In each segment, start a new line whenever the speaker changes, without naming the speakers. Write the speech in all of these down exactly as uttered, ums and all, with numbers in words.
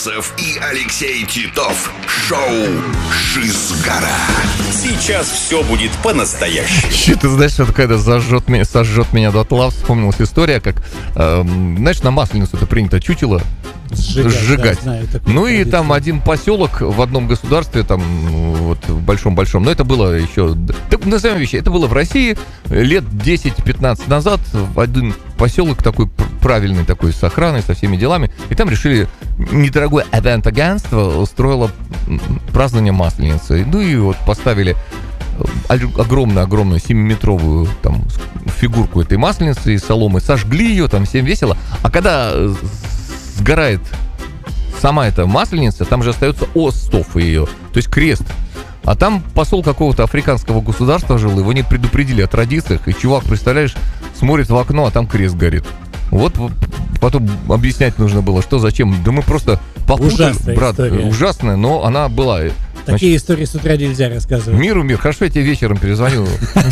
Зайцев и Алексей Титов. Шоу «Шизгара». Сейчас все будет по-настоящему.
Че, ты знаешь, что когда зажжет меня, сожжет меня дотла, вспомнилась история, как, э, знаешь, на Масленицу это принято чучело сжигать. сжигать. Да, знаю, ну и традицию. Там один поселок в одном государстве, там вот в большом-большом, но это было еще, так, назовем вещи, это было в России лет десять-пятнадцать назад, один поселок такой правильный, такой с охраной, со всеми делами, и там решили, недорогое ивент-агентство устроило празднование Масленицы. Ну и вот поставили огромную-огромную семиметровую там фигурку этой Масленицы из соломы, сожгли ее, там всем весело, а когда сгорает сама эта Масленица, там же остается остов ее, то есть крест. А там посол какого-то африканского государства жил, его не предупредили о традициях, и чувак, представляешь, смотрит в окно, а там крест горит. Вот потом объяснять нужно было, что, зачем. Да мы просто попутали, ужасная брат, история. Ужасная, но она была.
Такие Значит, истории с утра нельзя рассказывать.
Миру мир, хорошо, я тебе вечером перезвоню.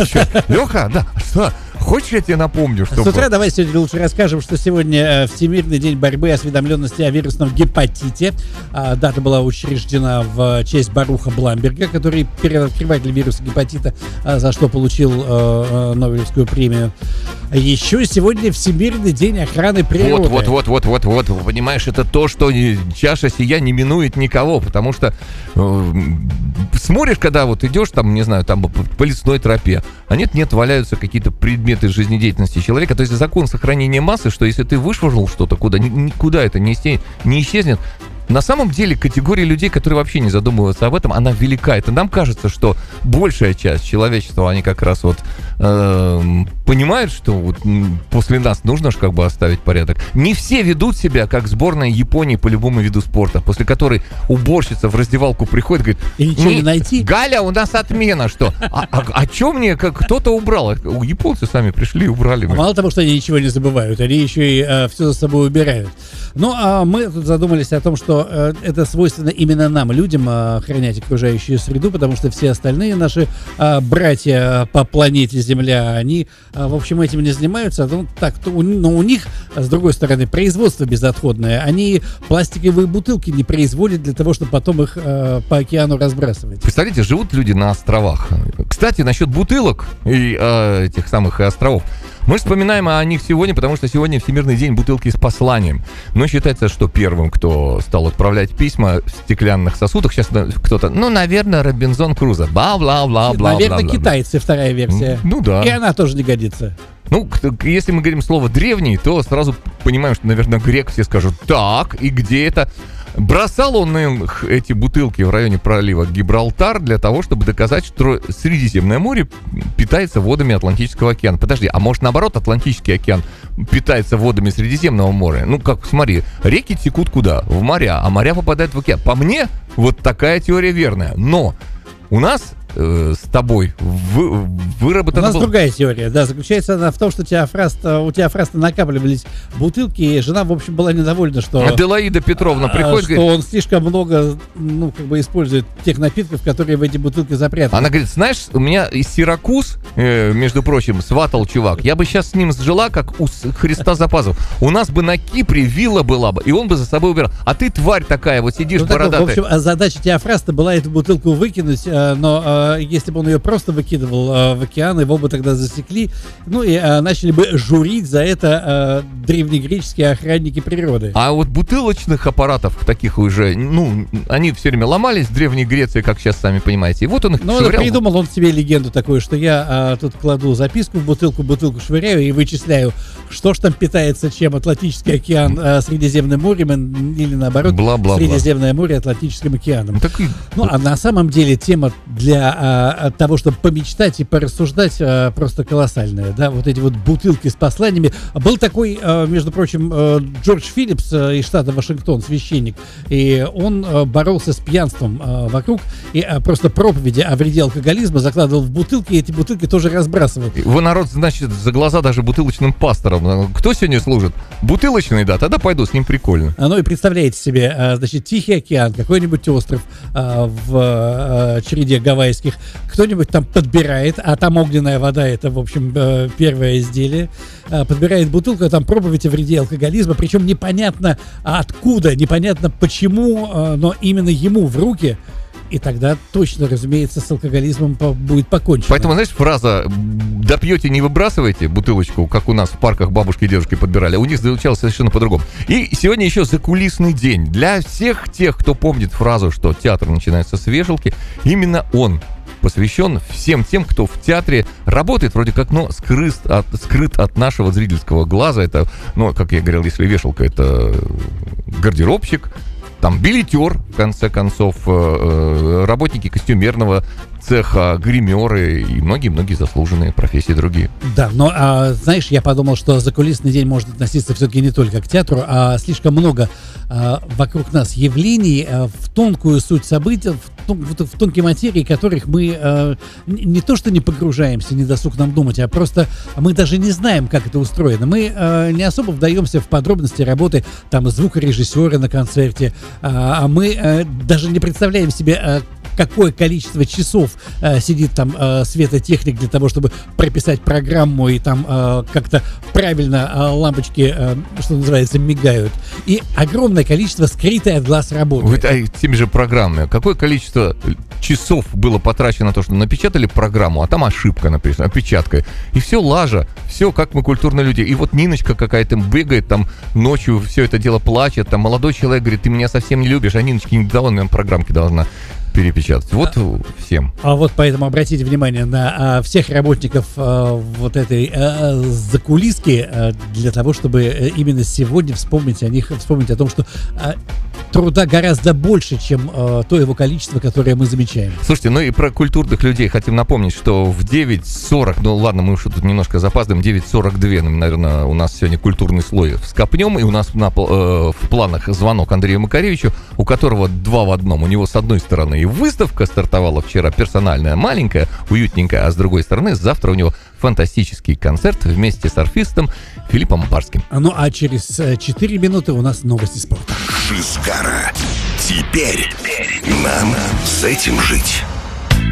Леха, да, что? Хочешь, я тебе напомню, что...
С утра давай сегодня лучше расскажем, что сегодня Всемирный день борьбы и осведомленности о вирусном гепатите. Дата была учреждена в честь Баруха Бламберга, который первооткрыватель вируса гепатита, за что получил Нобелевскую премию. Еще сегодня Всемирный день охраны природы.
Вот, вот, вот, вот, вот, вот, понимаешь, это то, что чаша сия не минует никого, потому что э, смотришь, когда вот идешь там, не знаю, там по, по лесной тропе, а нет-нет, валяются какие-то предметы жизнедеятельности человека, то есть закон сохранения массы, что если ты вышвырнул что-то, куда, никуда это не исчезнет. На самом деле категория людей, которые вообще не задумываются об этом, она велика. Это нам кажется, что большая часть человечества, они как раз вот э, понимают, что вот после нас нужно же как бы оставить порядок. Не все ведут себя, как сборная Японии по любому виду спорта, после которой уборщица в раздевалку приходит и говорит:
и ничего не найти?
Галя, у нас отмена, что? А, а, а что мне, как кто-то убрал? Японцы сами пришли и убрали.
А мало того, что они ничего не забывают, они еще и э, все за собой убирают. Ну, а мы тут задумались о том, что э, это свойственно именно нам, людям, э, охранять окружающую среду, потому что все остальные наши э, братья по планете Земля, они, э, в общем, этим не занимаются. Ну, так, то, но у них, с другой стороны, производство безотходное. Они пластиковые бутылки не производят для того, чтобы потом их э, по океану разбрасывать.
Представляете, живут люди на островах. Кстати, насчет бутылок и э, этих самых островов. Мы вспоминаем о них сегодня, потому что сегодня Всемирный день бутылки с посланием. Но считается, что первым, кто стал отправлять письма в стеклянных сосудах, сейчас кто-то, ну, наверное, Робинзон Крузо. Бла-бла-бла-бла.
Наверное,
бла-бла.
Китайцы, вторая версия.
Ну да.
И она тоже не годится.
Ну, если мы говорим слово «древний», то сразу понимаем, что, наверное, грек, все скажут: так, и где это? Бросал он им эти бутылки в районе пролива Гибралтар для того, чтобы доказать, что Средиземное море питается водами Атлантического океана. Подожди, а может наоборот Атлантический океан питается водами Средиземного моря? Ну как, смотри, реки текут куда? В моря, а моря попадают в океан. По мне, вот такая теория верная. Но у нас э, с тобой вы, выработана...
У нас
была...
другая теория, да, заключается она в том, что Теофраст, у Теофраста накапливались бутылки, и жена, в общем, была недовольна, что...
Аделаида Петровна приходит,
что говорит, он слишком много, ну, как бы использует тех напитков, которые в эти бутылки запрятаны.
Она говорит: знаешь, у меня из Сиракуз, э, между прочим, сватал чувак, я бы сейчас с ним сжила, как у Христа за пазухой. У нас бы на Кипре вилла была бы, и он бы за собой убирал. А ты, тварь такая, вот сидишь, ну, бородатая.
В общем, задача Теофраста была эту бутылку выкинуть, но если бы он ее просто выкидывал в океан, его бы тогда засекли, ну и начали бы журить за это древнегреческие охранники природы.
А вот бутылочных аппаратов таких уже, ну, они все время ломались в Древней Греции, как сейчас сами понимаете. И вот он их
ну,
швырял.
Ну, придумал он себе легенду такую, что я а, тут кладу записку в бутылку, бутылку швыряю и вычисляю, что ж там питается чем: Атлантический океан а, Средиземным морем или наоборот
Бла-бла-бла.
Средиземное море Атлантическим океаном.
Ну, так...
ну а на самом деле тема для а, того, чтобы помечтать и порассуждать, а, просто колоссальная, да, вот эти вот бутылки с посланиями. Был такой, а, между прочим, а, Джордж Филлипс а, из штата Вашингтон, священник, и он а, боролся с пьянством а, вокруг, и а, просто проповеди о вреде алкоголизма закладывал в бутылки, и эти бутылки тоже разбрасывал.
Его народ, значит, за глаза даже бутылочным пастором. Кто сегодня служит? Бутылочный, да, тогда пойду, с ним прикольно.
Ну и представляете себе, а, значит, Тихий океан, какой-нибудь остров а, в а, череде Гавайских кондитерских, кто-нибудь там подбирает, а там огненная вода, это, в общем, первое изделие, подбирает бутылку, а там пробуйте вреди алкоголизма, причем непонятно откуда, непонятно почему, но именно ему в руки. И тогда точно, разумеется, с алкоголизмом по- будет покончено.
Поэтому, знаешь, фраза «допьете, не выбрасывайте» бутылочку, как у нас в парках бабушки и дедушки подбирали, у них звучало совершенно по-другому. И сегодня еще закулисный день. Для всех тех, кто помнит фразу, что театр начинается с вешалки, именно он посвящен всем тем, кто в театре работает вроде как, но скрыт от, скрыт от нашего зрительского глаза. Это, ну, как я говорил, если вешалка — это гардеробщик, там билетер, в конце концов, работники костюмерного цеха, гримеры и многие-многие заслуженные профессии другие.
Да, но, а, знаешь, я подумал, что закулисный день может относиться все-таки не только к театру, а слишком много а, вокруг нас явлений а, в тонкую суть событий, в, тон, в, в тонкие материи, которых мы а, не, не то что не погружаемся, не досуг нам думать, а просто мы даже не знаем, как это устроено. Мы а, не особо вдаемся в подробности работы там звукорежиссера на концерте, а, а мы а, даже не представляем себе, а, какое количество часов э, сидит там э, светотехник для того, чтобы прописать программу, и там э, как-то правильно э, лампочки, э, что называется, мигают. И огромное количество скрытой от глаз работы.
Вот, а теми же программами. Какое количество часов было потрачено на то, что напечатали программу, а там ошибка написана, опечатка. И все лажа, все как мы культурные люди. И вот Ниночка какая-то бегает там ночью, все это дело плачет, там молодой человек говорит, ты меня совсем не любишь, а Ниночка не дала, наверное, программки должна перепечатать. Вот а, всем.
А вот поэтому обратите внимание на а, всех работников а, вот этой а, закулиски а, для того, чтобы именно сегодня вспомнить о них, вспомнить о том, что а, труда гораздо больше, чем а, то его количество, которое мы замечаем.
Слушайте, ну и про культурных людей хотим напомнить, что в девять сорок, ну ладно, мы уже тут немножко запаздываем, девять сорок два, наверное, у нас сегодня культурный слой вскопнем, и у нас на, э, в планах звонок Андрею Макаревичу, у которого два в одном. У него с одной стороны и выставка стартовала вчера, персональная, маленькая, уютненькая, а с другой стороны завтра у него фантастический концерт вместе с орфистом Филиппом Барским.
Ну а через четыре минуты у нас новости спорта.
Шизгара. Теперь нам с этим жить.